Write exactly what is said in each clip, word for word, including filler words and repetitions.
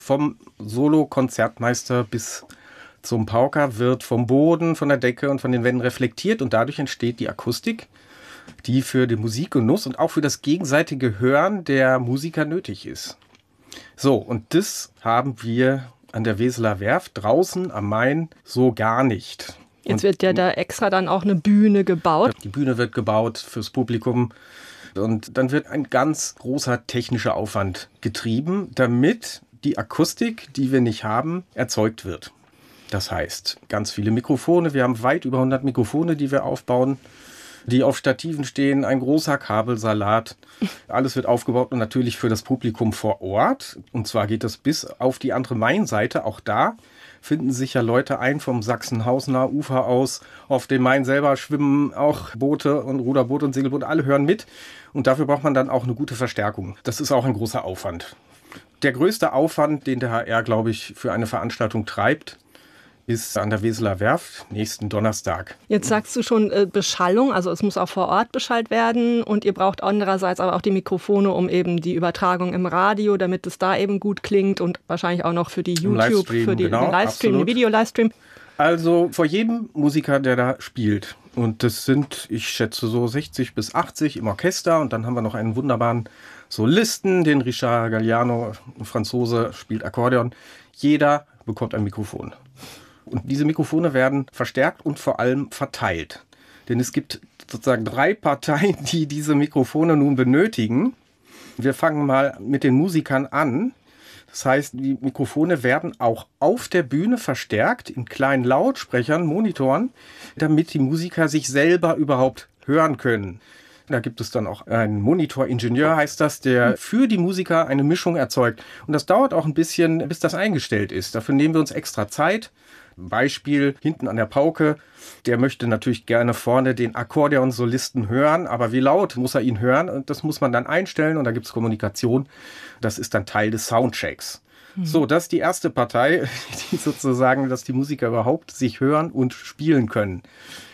Vom Solo-Konzertmeister bis zum Pauker wird vom Boden, von der Decke und von den Wänden reflektiert und dadurch entsteht die Akustik, die für den Musikgenuss und auch für das gegenseitige Hören der Musiker nötig ist. So, und das haben wir an der Weseler Werft draußen am Main so gar nicht. Jetzt wird ja da extra dann auch eine Bühne gebaut. Die Bühne wird gebaut fürs Publikum und dann wird ein ganz großer technischer Aufwand getrieben, damit die Akustik, die wir nicht haben, erzeugt wird. Das heißt, ganz viele Mikrofone, wir haben weit über hundert Mikrofone, die wir aufbauen, die auf Stativen stehen, ein großer Kabelsalat. Alles wird aufgebaut und natürlich für das Publikum vor Ort. Und zwar geht das bis auf die andere Mainseite. Auch da finden sich ja Leute ein vom Sachsenhausener Ufer aus. Auf dem Main selber schwimmen auch Boote und Ruderboote und Segelboote. Alle hören mit. Und dafür braucht man dann auch eine gute Verstärkung. Das ist auch ein großer Aufwand. Der größte Aufwand, den der H R, glaube ich, für eine Veranstaltung treibt, ist an der Weseler Werft nächsten Donnerstag. Jetzt sagst du schon äh, Beschallung, also es muss auch vor Ort beschallt werden und ihr braucht andererseits aber auch die Mikrofone, um eben die Übertragung im Radio, damit es da eben gut klingt und wahrscheinlich auch noch für die YouTube, Livestream, für die, genau, den Livestream, den Video-Livestream. Also vor jedem Musiker, der da spielt, und das sind, ich schätze so sechzig bis achtzig im Orchester und dann haben wir noch einen wunderbaren Solisten, den Richard Galliano, ein Franzose, spielt Akkordeon. Jeder bekommt ein Mikrofon. Und diese Mikrofone werden verstärkt und vor allem verteilt. Denn es gibt sozusagen drei Parteien, die diese Mikrofone nun benötigen. Wir fangen mal mit den Musikern an. Das heißt, die Mikrofone werden auch auf der Bühne verstärkt in kleinen Lautsprechern, Monitoren, damit die Musiker sich selber überhaupt hören können. Da gibt es dann auch einen Monitoringenieur, heißt das, der für die Musiker eine Mischung erzeugt. Und das dauert auch ein bisschen, bis das eingestellt ist. Dafür nehmen wir uns extra Zeit. Beispiel hinten an der Pauke, der möchte natürlich gerne vorne den Akkordeonsolisten hören, aber wie laut muss er ihn hören? Und das muss man dann einstellen und da gibt es Kommunikation. Das ist dann Teil des Soundchecks. Mhm. So, das ist die erste Partei, die sozusagen, dass die Musiker überhaupt sich hören und spielen können.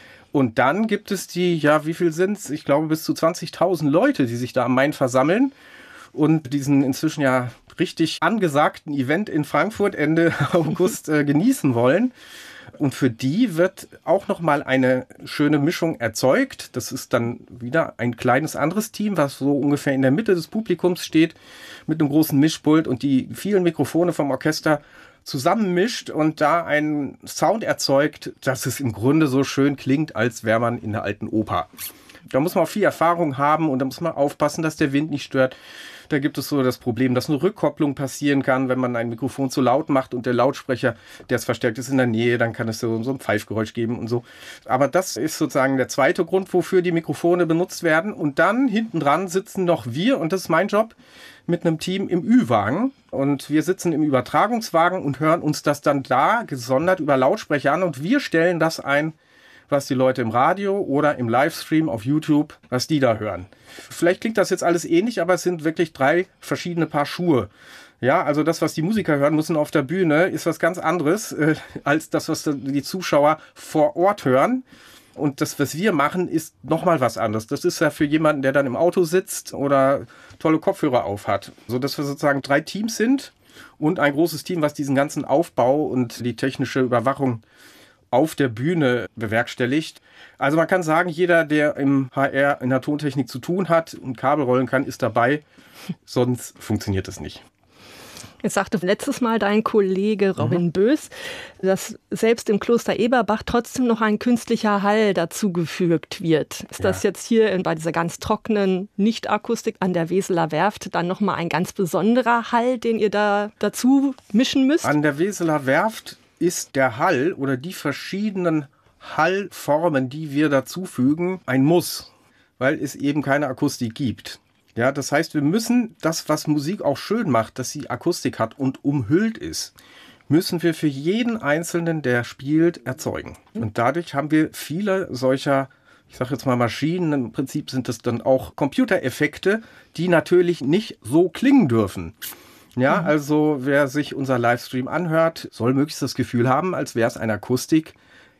Und dann gibt es die, ja, wie viel sind es? Ich glaube, bis zu zwanzigtausend Leute, die sich da am Main versammeln und diesen inzwischen ja richtig angesagten Event in Frankfurt Ende August äh, genießen wollen. Und für die wird auch nochmal eine schöne Mischung erzeugt. Das ist dann wieder ein kleines anderes Team, was so ungefähr in der Mitte des Publikums steht, mit einem großen Mischpult und die vielen Mikrofone vom Orchester zusammenmischt und da einen Sound erzeugt, dass es im Grunde so schön klingt, als wäre man in der alten Oper. Da muss man auch viel Erfahrung haben und da muss man aufpassen, dass der Wind nicht stört. Da gibt es so das Problem, dass eine Rückkopplung passieren kann, wenn man ein Mikrofon zu laut macht und der Lautsprecher, der es verstärkt ist, in der Nähe, dann kann es so, so ein Pfeifgeräusch geben und so. Aber das ist sozusagen der zweite Grund, wofür die Mikrofone benutzt werden. Und dann hinten dran sitzen noch wir, und das ist mein Job, mit einem Team im Ü-Wagen. Und wir sitzen im Übertragungswagen und hören uns das dann da gesondert über Lautsprecher an und wir stellen das ein, was die Leute im Radio oder im Livestream auf YouTube, was die da hören. Vielleicht klingt das jetzt alles ähnlich, aber es sind wirklich drei verschiedene Paar Schuhe. Ja, also das, was die Musiker hören müssen auf der Bühne, ist was ganz anderes äh, als das, was die Zuschauer vor Ort hören. Und das, was wir machen, ist nochmal was anderes. Das ist ja für jemanden, der dann im Auto sitzt oder tolle Kopfhörer auf hat. So dass wir sozusagen drei Teams sind und ein großes Team, was diesen ganzen Aufbau und die technische Überwachung auf der Bühne bewerkstelligt. Also man kann sagen, jeder, der im H R in der Tontechnik zu tun hat und Kabel rollen kann, ist dabei. Sonst funktioniert es nicht. Jetzt sagte letztes Mal dein Kollege Robin mhm. Bös, dass selbst im Kloster Eberbach trotzdem noch ein künstlicher Hall dazugefügt wird. Ist ja. das jetzt hier bei dieser ganz trockenen Nicht-Akustik an der Weseler Werft dann nochmal ein ganz besonderer Hall, den ihr da dazu mischen müsst? An der Weseler Werft ist der Hall oder die verschiedenen Hallformen, die wir dazufügen, ein Muss, weil es eben keine Akustik gibt. Ja, das heißt, wir müssen das, was Musik auch schön macht, dass sie Akustik hat und umhüllt ist, müssen wir für jeden Einzelnen, der spielt, erzeugen. Und dadurch haben wir viele solcher, ich sage jetzt mal Maschinen, im Prinzip sind das dann auch Computereffekte, die natürlich nicht so klingen dürfen. Ja, also wer sich unser Livestream anhört, soll möglichst das Gefühl haben, als wäre es eine Akustik,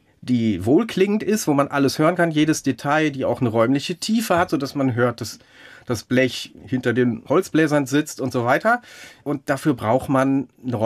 die wohlklingend ist, wo man alles hören kann, jedes Detail, die auch eine räumliche Tiefe hat, sodass man hört, dass das Blech hinter den Holzbläsern sitzt und so weiter. Und dafür braucht man eine